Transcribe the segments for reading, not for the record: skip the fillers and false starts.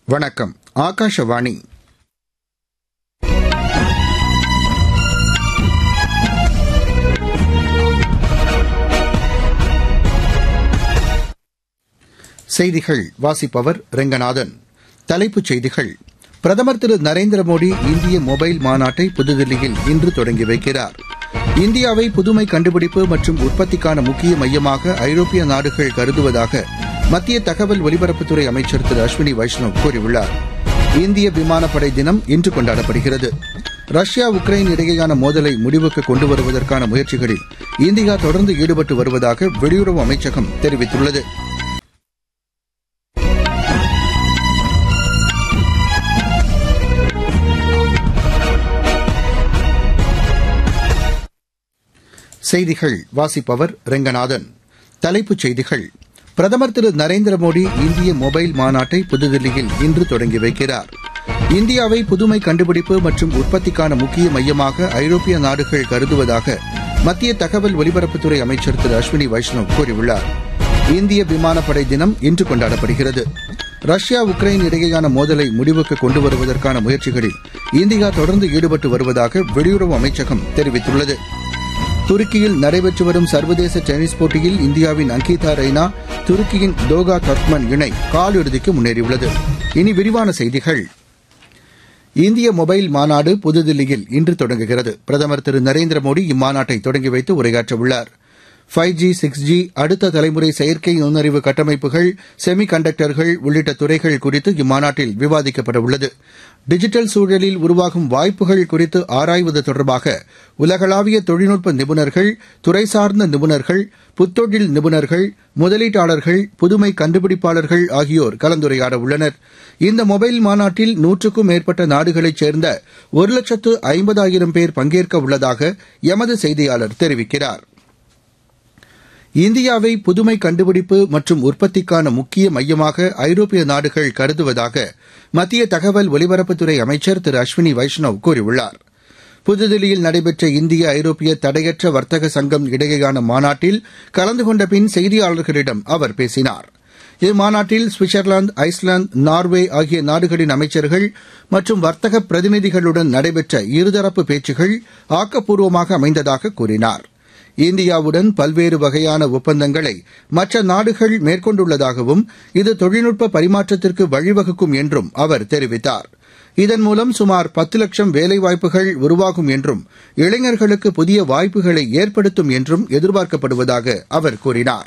வணக்கம். ஆகாஷவாணி. செய்திகள் வாசிப்பவர் ரெங்கநாதன். தலைப்புச் செய்திகள். பிரதமர் திரு நரேந்திர மோடி இந்திய மொபைல் மாநாட்டை புதுதில்லியில் இன்று தொடங்கி வைக்கிறார். இந்தியாவை புதுமை கண்டுபிடிப்பு மற்றும் உற்பத்திக்கான முக்கிய மையமாக ஐரோப்பிய நாடுகள் கருதுவதாக மத்திய தகவல் ஒலிபரப்புத்துறை அமைச்சர் திரு அஸ்வினி வைஷ்ணவ் கூறியுள்ளார். இந்திய விமானப்படை தினம் இன்று கொண்டாடப்படுகிறது. ரஷ்யா உக்ரைன் இடையேயான மோதலை முடிவுக்கு கொண்டு வருவதற்கான முயற்சிகளில் இந்தியா தொடர்ந்து ஈடுபட்டு வருவதாக வெளியுறவு அமைச்சகம் தெரிவித்துள்ளது. செய்திகள் வாசிப்பவர் ரெங்கநாதன். தலைப்புச் செய்திகள். பிரதமர் திரு நரேந்திர மோடி இந்திய மொபைல் மாநாட்டை புதுதில்லியில் இன்று தொடங்கி வைக்கிறார். இந்தியாவை புதுமை கண்டுபிடிப்பு மற்றும் உற்பத்திக்கான முக்கிய மையமாக ஐரோப்பிய நாடுகள் கருதுவதாக மத்திய தகவல் ஒலிபரப்புத்துறை அமைச்சர் திரு அஸ்வினி வைஷ்ணவ் கூறியுள்ளார். இந்திய விமானப்படை தினம் இன்று கொண்டாடப்படுகிறது. ரஷ்யா உக்ரைன் இடையேயான மோதலை முடிவுக்கு கொண்டு வருவதற்கான முயற்சிகளில் இந்தியா தொடர்ந்து ஈடுபட்டு வருவதாக வெளியுறவு அமைச்சகம் தெரிவித்துள்ளது. துருக்கியில் நடைபெற்று வரும் சர்வதேச டென்னிஸ் போட்டியில் இந்தியாவின் அங்கிதா ரெய்னா, துருக்கியின் தோகா தர்க்மன் இணை காலிறுதிக்கு முன்னேறியுள்ளது. இனி விரிவான செய்திகள். இந்திய மொபைல் மாநாடு புதுதில்லியில் இன்று தொடங்குகிறது. பிரதமர் திரு நரேந்திர மோடி இம்மாநாட்டை தொடங்கி வைத்து உரையாற்றவுள்ளார். 5G, 6G, அடுத்த தலைமுறை செயற்கை நுண்ணறிவு கட்டமைப்புகள், செமி கண்டக்டர்கள் உள்ளிட்ட துறைகள் குறித்து இம்மாநாட்டில் விவாதிக்கப்பட உள்ளது. டிஜிட்டல் சூழலில் உருவாகும் வாய்ப்புகள் குறித்து ஆராய்வது தொடர்பாக உலகளாவிய தொழில்நுட்ப நிபுணர்கள், துறை சார்ந்த நிபுணர்கள், புத்தொழில் நிபுணர்கள், முதலீட்டாளர்கள், புதுமை கண்டுபிடிப்பாளர்கள் ஆகியோர் கலந்துரையாட உள்ளனர். இந்த மொபைல் மாநாட்டில் 100க்கும் மேற்பட்ட நாடுகளைச் சேர்ந்த 1,50,000 பேர் பங்கேற்க உள்ளதாக எமது செய்தியாளர் தெரிவிக்கிறார். இந்தியாவை புதுமை கண்டுபிடிப்பு மற்றும் உற்பத்திக்கான முக்கிய மையமாக ஐரோப்பிய நாடுகள் கருதுவதாக மத்திய தகவல் ஒலிபரப்புத்துறை அமைச்சர் திரு அஸ்வினி வைஷ்ணவ் கூறியுள்ளார். புதுதில்லியில் நடைபெற்ற இந்திய ஐரோப்பிய தடையற்ற வர்த்தக சங்கம் இடையேயான மாநாட்டில் கலந்து கொண்ட பின் செய்தியாளர்களிடம் அவர் பேசினார். இம்மாநாட்டில் சுவிட்சர்லாந்து, ஐஸ்லாந்து, நார்வே ஆகிய நாடுகளின் அமைச்சர்கள் மற்றும் வர்த்தக பிரதிநிதிகளுடன் நடைபெற்ற இருதரப்பு பேச்சுகள் ஆக்கப்பூர்வமாக அமைந்ததாக கூறினார். இந்தியாவுடன் பல்வேறு வகையான ஒப்பந்தங்களை மற்ற நாடுகள் மேற்கொண்டுள்ளதாகவும் இது தொழில்நுட்ப பரிமாற்றத்திற்கு வழிவகுக்கும் என்றும் அவர் தெரிவித்தார். இதன் மூலம் சுமார் 10 லட்சம் வேலைவாய்ப்புகள் உருவாகும் என்றும் இளைஞர்களுக்கு புதிய வாய்ப்புகளை ஏற்படுத்தும் என்றும் எதிர்பார்க்கப்படுவதாக அவர் கூறினார்.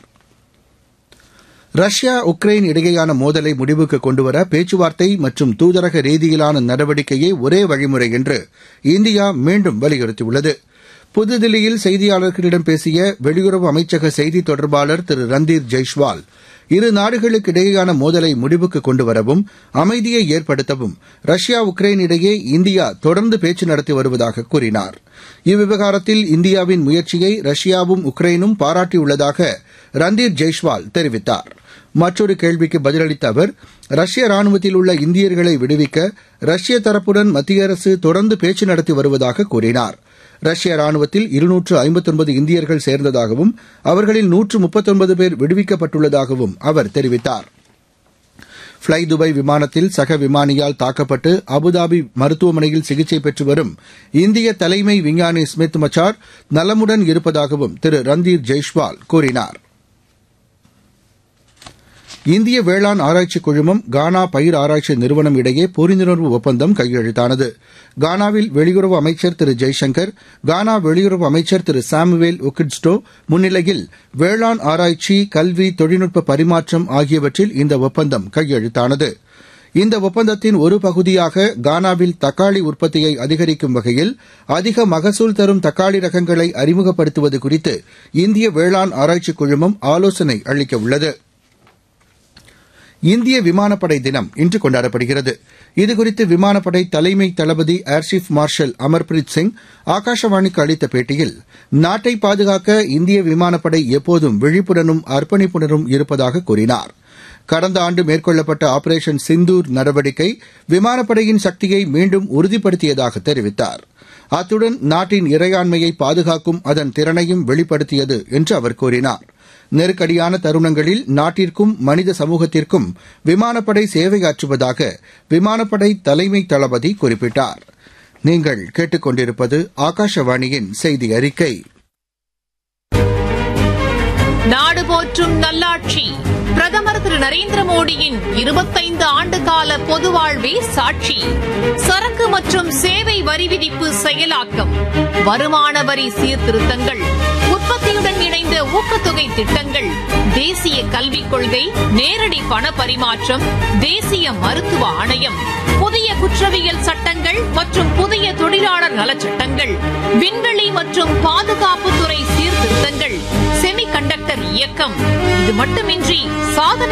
ரஷ்யா உக்ரைன் இடையேயான மோதலை முடிவுக்கு கொண்டுவர பேச்சுவார்த்தை மற்றும் தூதரக ரீதியிலான நடவடிக்கையே ஒரே வழிமுறை என்று இந்தியா மீண்டும் வலியுறுத்தியுள்ளது. புதுதில்லியில் செய்தியாளர்களிடம் பேசிய வெளியுறவு அமைச்சக செய்தித் தொடர்பாளர் திரு ரந்தீர் ஜெய்ஷ்வால், இரு நாடுகளுக்கு இடையேயான மோதலை முடிவுக்கு கொண்டுவரவும் அமைதியை ஏற்படுத்தவும் ரஷ்யா உக்ரைன் இடையே இந்தியா தொடர்ந்து பேச்சு நடத்தி வருவதாக கூறினார். இவ்விவகாரத்தில் இந்தியாவின் முயற்சியை ரஷ்யாவும் உக்ரைனும் பாராட்டியுள்ளதாக ரந்தீர் ஜெய்ஷ்வால் தெரிவித்தார். மற்றொரு கேள்விக்கு பதிலளித்த அவர், ரஷ்ய ராணுவத்தில் உள்ள இந்தியர்களை விடுவிக்க ரஷ்ய தரப்புடன் மத்திய அரசு தொடர்ந்து பேச்சு நடத்தி வருவதாக கூறினார். ரஷ்ய ராணுவத்தில் 259 இந்தியர்கள் சேர்ந்ததாகவும் அவர்களில் 139 பேர் விடுவிக்கப்பட்டுள்ளதாகவும் அவர் தெரிவித்தார். ஃப்ளை துபாய் விமானத்தில் சக விமானியால் தாக்கப்பட்டு அபுதாபி மருத்துவமனையில் சிகிச்சை பெற்று வரும் இந்திய தலைமை விஞ்ஞானி ஸ்மித் மச்சார் நலமுடன் இருப்பதாகவும் திரு ரந்தீர் ஜெய்ஷ்வால் கூறினார். இந்திய வேளாண் ஆராய்ச்சி குழுமம் கானா பயிர் ஆராய்ச்சி நிறுவனம் இடையே புரிந்துணர்வு ஒப்பந்தம் கையெழுத்தானது. கானாவில் வெளியுறவு அமைச்சர் திரு ஜெய்சங்கர், கானா வெளியுறவு அமைச்சர் திரு சாமுவேல் ஒகிட்ஸ்டோ முன்னிலையில் வேளாண் ஆராய்ச்சி, கல்வி, தொழில்நுட்ப பரிமாற்றம் ஆகியவற்றில் இந்த ஒப்பந்தம் கையெழுத்தானது. இந்த ஒப்பந்தத்தின் ஒரு பகுதியாக கானாவில் தக்காளி உற்பத்தியை அதிகரிக்கும் வகையில் அதிக மகசூல் தரும் தக்காளி ரகங்களை அறிமுகப்படுத்துவது குறித்து இந்திய வேளாண் ஆராய்ச்சி குழுமம் ஆலோசனை அளிக்கவுள்ளது. இந்திய விமானப்படை தினம் இன்று கொண்டாடப்படுகிறது. இதுகுறித்து விமானப்படை தலைமை தளபதி air chief marshal Amarpreet Singh ஆகாஷவாணிக்கு அளித்த பேட்டியில், நாட்டை பாதுகாக்க இந்திய விமானப்படை எப்போதும் விழிப்புடனும் அர்ப்பணிப்புடனும் இருப்பதாக கூறினார். கடந்த ஆண்டு மேற்கொள்ளப்பட்ட ஆபரேஷன் சிந்தூர் நடவடிக்கை விமானப்படையின் சக்தியை மீண்டும் உறுதிப்படுத்தியதாக தெரிவித்தார். அத்துடன் நாட்டின் இறையாண்மையை பாதுகாக்கும் அதன் திறனையும் வெளிப்படுத்தியது என்று அவர் கூறினார். நெருக்கடியான தருணங்களில் நாட்டிற்கும் மனித சமூகத்திற்கும் விமானப்படை சேவையாற்றுவதாக விமானப்படை தலைமை தளபதி குறிப்பிட்டார். நீங்கள் கேட்டுக்கொண்டிருப்பது ஆகாஷவாணியின் செய்தி அறிக்கை. நாடு போற்றும் நல்லாட்சி பிரதமர் திரு நரேந்திர மோடியின் 25 ஆண்டுகால பொது வாழ்வே சாட்சி. சரக்கு மற்றும் சேவை வரி விதிப்பு செயலாக்கம், வருமான வரி சீர்திருத்தங்கள், உற்பத்தியுடன் இணைந்த ஊக்கத்தொகை திட்டங்கள், தேசிய கல்விக் கொள்கை, நேரடி பண பரிமாற்றம், தேசிய மருத்துவ ஆணையம், புதிய குற்றவியல் சட்டங்கள் மற்றும் புதிய தொழிலாளர் நலச்சட்டங்கள், விண்வெளி மற்றும் பாதுகாப்புத்துறை சீர்திருத்தங்கள், செமிகண்டக்டர் இயக்கம். இது மட்டுமின்றி சாதனை